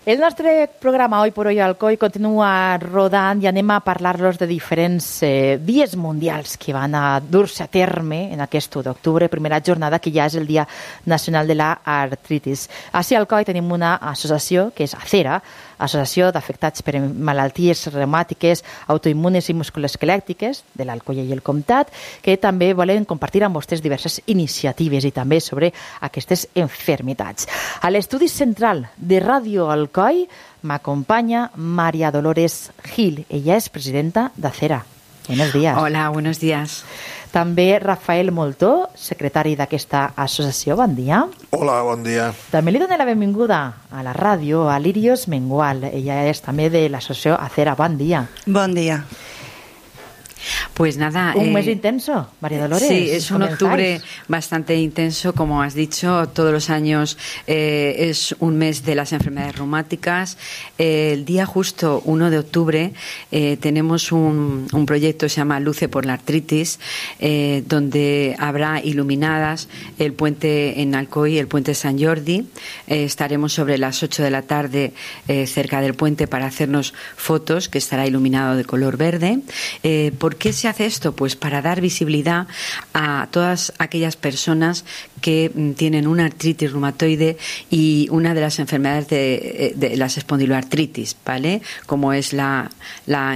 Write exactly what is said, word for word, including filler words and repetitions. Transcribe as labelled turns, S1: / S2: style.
S1: El nostre programa Hoy por Hoy Alcoi continua rodant i anem a parlar-los de diferents eh, dies mundials que van a dur-se a terme en aquest u d'octubre, primera jornada que ja és el Dia Nacional de la Artritis. Així a Alcoi tenim una associació que és ACERA, Associació d'Afectats per Malalties Reumàtiques, Autoimmunes i Musculoesquelètiques de l'Alcoia i el Comtat, que també volen compartir amb vostès diverses iniciatives i també sobre aquestes enfermitats. A l'estudi central de Ràdio Alcoi m'acompanya María Dolores Gil. Ella és presidenta d'ACERA. Buenos días.
S2: Hola, buenos días.
S1: També Rafael Moltó, secretari d'aquesta associació. Bon dia.
S3: Hola, bon dia.
S1: També li dono la benvinguda a la ràdio a Lirios Mengual. Ella és també de l'associació ACERA. Bon dia.
S4: Bon dia.
S2: Pues nada.
S1: Un
S2: eh,
S1: mes intenso, María Dolores.
S2: Sí, es un octubre
S1: estáis?
S2: bastante intenso, como has dicho. Todos los años eh, es un mes de las enfermedades reumáticas. Eh, el día justo uno de octubre eh, tenemos un, un proyecto que se llama Luce por la Artritis, eh, donde habrá iluminadas el puente en Alcoi, el puente San Jordi. Eh, estaremos sobre las ocho de la tarde eh, cerca del puente para hacernos fotos, que estará iluminado de color verde. Eh, ¿Por qué se hace esto? Pues para dar visibilidad a todas aquellas personas que mm, tienen una artritis reumatoide y una de las enfermedades de, de las espondiloartritis, ¿vale? Como es la, la